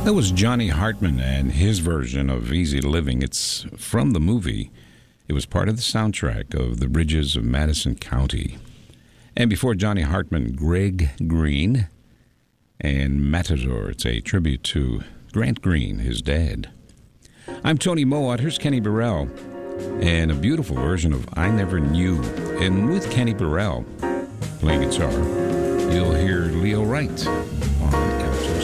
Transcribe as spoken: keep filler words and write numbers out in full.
That was Johnny Hartman and his version of Easy Living. It's from the movie. It was part of the soundtrack of The Bridges of Madison County. And before Johnny Hartman, Greg Green and Matador. It's a tribute to Grant Green, his dad. I'm Tony Mowat. Here's Kenny Burrell and a beautiful version of I Never Knew. And with Kenny Burrell playing guitar, you'll hear Leo Wright.